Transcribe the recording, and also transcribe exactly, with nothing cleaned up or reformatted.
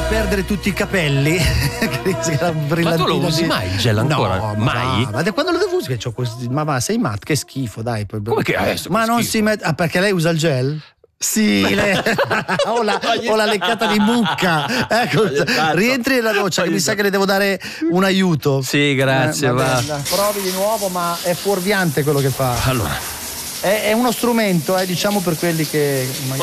perdere tutti i capelli. Ma tu lo usi di... mai il gel ancora? No, mai? Ma, ma da quando lo devo usare? C'ho questi... Ma va, sei matto, che schifo, dai. Come che adesso? Ma che non schifo. si mette. Ah, perché lei usa il gel? Sì, lei... ho, la, ho la leccata di mucca. Ecco, rientri nella doccia, che mi sa che le devo dare un aiuto. Sì, grazie. Eh, va. va. Provi di nuovo, ma è fuorviante quello che fa. Allora. È, è uno strumento, eh, diciamo, per quelli che magari